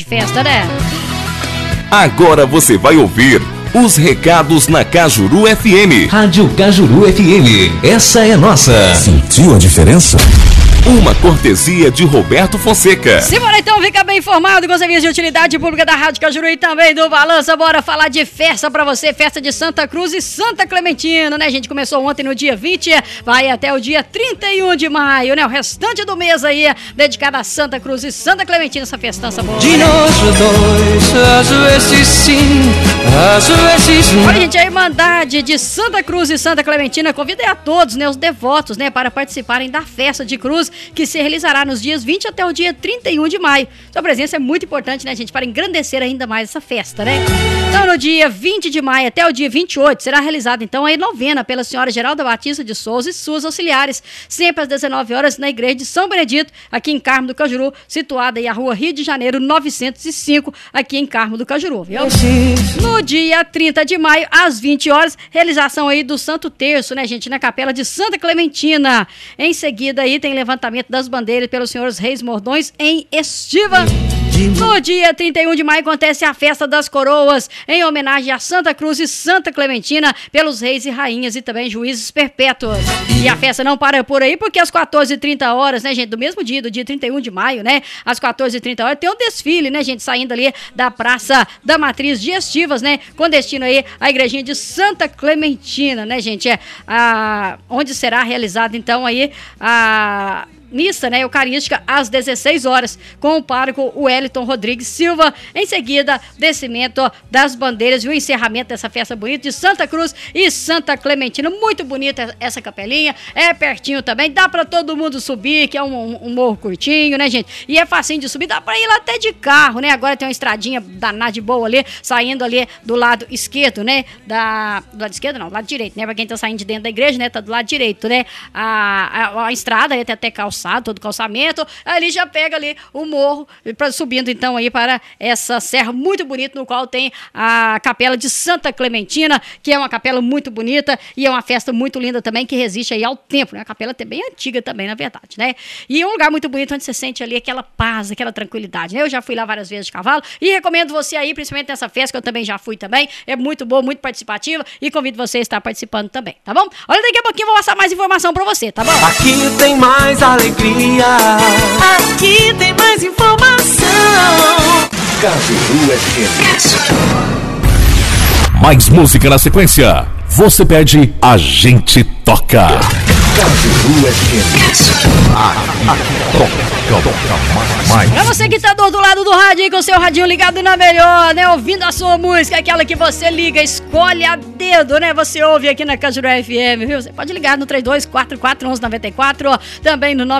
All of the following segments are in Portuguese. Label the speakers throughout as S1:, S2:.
S1: festa, né?
S2: Agora você vai ouvir os recados na Cajuru FM.
S3: Rádio Cajuru FM, essa é nossa.
S2: Sentiu a diferença? Uma cortesia de Roberto Fonseca.
S1: Simbora então, fica bem informado com os serviços de utilidade pública da Rádio Cajuru e também do Balança. Bora falar de festa pra você, festa de Santa Cruz e Santa Clementina, né, gente? Começou ontem no dia 20, vai até o dia 31 de maio, né? O restante do mês aí é dedicado a Santa Cruz e Santa Clementina, essa festança boa.
S4: De nós dois, às vezes sim, às vezes não.
S1: Olha, gente, a Irmandade de Santa Cruz e Santa Clementina convida a todos, né, os devotos, né, para participarem da festa de cruz que se realizará nos dias 20 até o dia 31 de maio. Sua presença é muito importante, né, gente, para engrandecer ainda mais essa festa, né? Então, no dia 20 de maio até o dia 28, será realizada, então, a novena pela Senhora Geralda Batista de Souza e suas auxiliares, sempre às 19 horas na Igreja de São Benedito, aqui em Carmo do Cajuru, situada aí a Rua Rio de Janeiro 905, aqui em Carmo do Cajuru, viu? No dia 30 de maio, às 20 horas, realização aí do Santo Terço, né, gente, na Capela de Santa Clementina. Em seguida aí tem levantamento das bandeiras pelos senhores Reis Mordões em Estiva. No dia 31 de maio acontece a Festa das Coroas, em homenagem a Santa Cruz e Santa Clementina, pelos reis e rainhas e também juízes perpétuos. E a festa não para por aí, porque às 14h30, né, gente, do mesmo dia, do dia 31 de maio, né, às 14h30, tem um desfile, né, gente, saindo ali da Praça da Matriz de Estivas, né, com destino aí à igrejinha de Santa Clementina, né, gente, onde será realizada, então, aí, a missa, né, eucarística às 16 horas, com o pároco Wellington Rodrigues Silva. Em seguida, descimento das bandeiras e o encerramento dessa festa bonita de Santa Cruz e Santa Clementina. Muito bonita essa capelinha, é pertinho também, dá pra todo mundo subir, que é um morro curtinho, né, gente? E é facinho de subir, dá pra ir lá até de carro, né? Agora tem uma estradinha danada de boa ali, saindo ali do lado esquerdo, né? Do lado esquerdo não, do lado direito, né? Pra quem tá saindo de dentro da igreja, né? Tá do lado direito, né? A estrada ali tem até calçado, todo calçamento, ali já pega ali o morro, subindo então aí para essa serra muito bonita, no qual tem a Capela de Santa Clementina, que é uma capela muito bonita e é uma festa muito linda também, que resiste aí ao tempo, né? A capela é bem antiga também, na verdade, né? E é um lugar muito bonito, onde você sente ali aquela paz, aquela tranquilidade, né? Eu já fui lá várias vezes de cavalo e recomendo você aí, principalmente nessa festa, que eu também já fui também, é muito boa, muito participativa e convido você a estar participando também, tá bom? Olha, daqui a pouquinho eu vou passar mais informação pra você, tá bom?
S4: Aqui tem mais alegria, aqui tem mais informação.
S2: Cajuru FM. Mais música na sequência. Você pede, a gente toca. Cajuru FM.
S1: Pra você que tá do outro lado do rádio aí, com o seu radinho ligado na melhor, né? Ouvindo a sua música, aquela que você liga, escolhe a dedo, né? Você ouve aqui na Cajuru FM, viu? Você pode ligar no 32441194, também no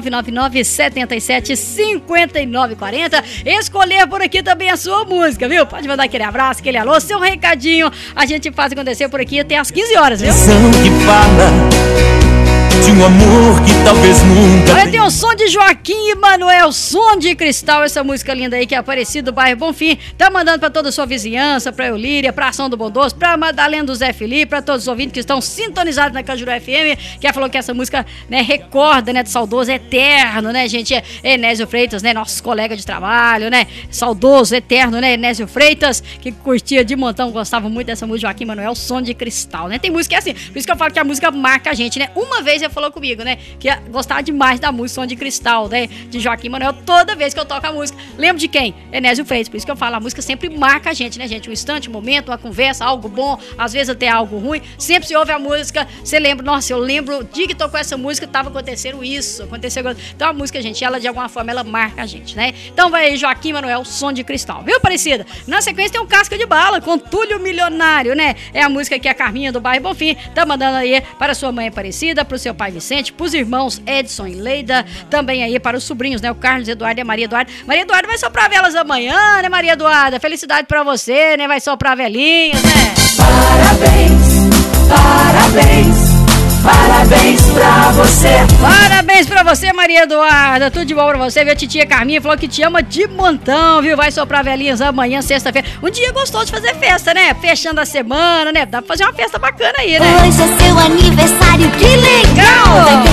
S1: 999-77-5940. Escolher por aqui também a sua música, viu? Pode mandar aquele abraço, aquele alô, seu recadinho. A gente faz acontecer por aqui até às 15 horas, viu?
S4: Que fala de um amor que talvez nunca.
S1: Olha, tem o som de Joaquim e Manuel, Som de Cristal, essa música linda aí que é Aparecido do bairro Bonfim. Tá mandando pra toda a sua vizinhança, pra Eulíria, pra Ação do Bondoso, pra Madalena do Zé Felipe, pra todos os ouvintes que estão sintonizados na Cajuru FM, que falou que essa música, né, recorda, né, do saudoso eterno, né, gente, Enésio Freitas, né, nossos colegas de trabalho, né, saudoso, eterno, né, Enésio Freitas, que curtia de montão, gostava muito dessa música, Joaquim e Manuel, Som de Cristal, né, tem música que é assim, por isso que eu falo que a música marca a gente, né, uma vez ele falou comigo, né, que gostava demais da música Som de Cristal, né, de Joaquim e Manuel, toda vez que eu toco a música, lembro de quem? Enésio Freitas, por isso que eu falo, a música sempre marca a gente, né, gente, um instante, um momento, uma conversa, algo bom, às vezes até algo ruim, sempre se ouve a música, você lembra, nossa, eu lembro, o dia que tocou essa música, tava acontecendo isso, então a música, gente, ela de alguma forma, ela marca a gente, né, então vai aí, Joaquim e Manuel, Som de Cristal, viu, Aparecida? Na sequência tem um Casca de Bala, com Túlio Milionário, né, é a música que a Carminha do bairro Bonfim tá mandando aí para sua mãe Aparecida, pro seu pai Vicente, pros irmãos Edson e Leida, também aí para os sobrinhos, né, o Carlos Eduardo e a Maria Eduarda. Maria Eduarda vai soprar velas amanhã, né, Maria Eduarda? Felicidade pra você, né, vai soprar velinhas, né?
S4: Parabéns, parabéns, parabéns pra você.
S1: Parabéns pra você, Maria Eduarda. Tudo de bom pra você, viu? A titia Carminha falou que te ama de montão, viu? Vai soprar velhinhas amanhã, sexta-feira. Um dia gostoso de fazer festa, né? Fechando a semana, né? Dá pra fazer uma festa bacana aí, né?
S5: Hoje é seu aniversário, que legal!
S1: Vai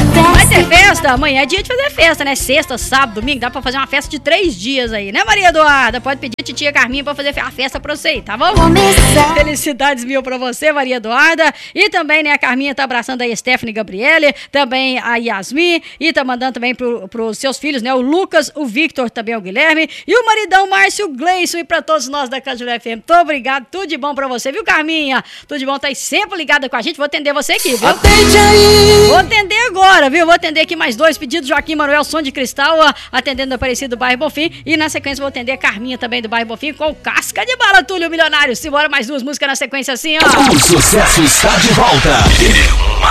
S1: Vai ter festa? Amanhã é dia de fazer festa, né? Sexta, sábado, domingo, dá pra fazer uma festa de 3 dias aí, né, Maria Eduarda? Pode pedir a titia Carminha pra fazer a festa pra você, tá bom? Felicidades mil pra você, Maria Eduarda. E também, né, a Carminha tá abraçando a Stephanie Gabriele, também a Yasmin, e tá mandando também pros seus filhos, né, o Lucas, o Victor, também o Guilherme, e o maridão Márcio Gleison, e pra todos nós da Cajuru FM. Muito obrigado, tudo de bom pra você, viu, Carminha? Tudo de bom, tá aí sempre ligada com a gente. Vou atender você aqui, viu?
S4: Atende aí.
S1: Vou atender agora, viu? Vou atender aqui mais 2 pedidos. Joaquim Manuel, Som de Cristal, atendendo a Aparecido do bairro Bonfim. E na sequência vou atender a Carminha também do bairro Bonfim com Casca de Bala, Túlio Milionário. Simbora mais 2 músicas na sequência assim, ó.
S3: O sucesso está de volta.